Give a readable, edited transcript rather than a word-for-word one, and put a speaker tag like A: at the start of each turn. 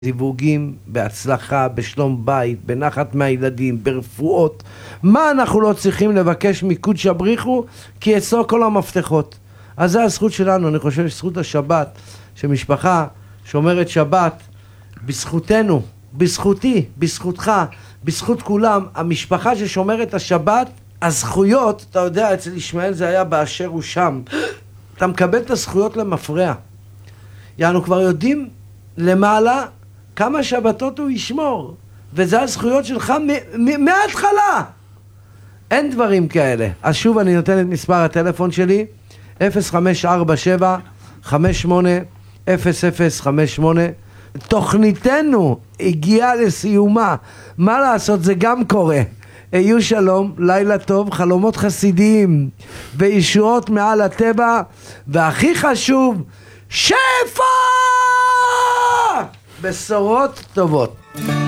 A: זיווגים, בהצלחה, בשלום בית, בנחת מהילדים, ברפואות. מה אנחנו לא צריכים לבקש מקודש הבריחו? כי אצלו כל המפתחות. אז זה הזכות שלנו. אני חושב שזכות השבת, שמשפחה שומרת שבת, בזכותנו, בזכותי, בזכותך, בזכות כולם, המשפחה ששומרת השבת, הזכויות, אתה יודע, אצל ישמעאל זה היה באשר הוא שם. אתה מקבל את הזכויות למפרע. יענו כבר יודעים למעלה כמה שבתות הוא ישמור, וזה הזכויות שלך מההתחלה. אין דברים כאלה. אז שוב אני נותן את מספר הטלפון שלי 0547-58-0058. תוכניתנו הגיעה לסיומה. מה לעשות, זה גם קורה. היו שלום, לילה טוב, חלומות חסידיים וישועות מעל הטבע, והכי חשוב, שפע! בשורות טובות.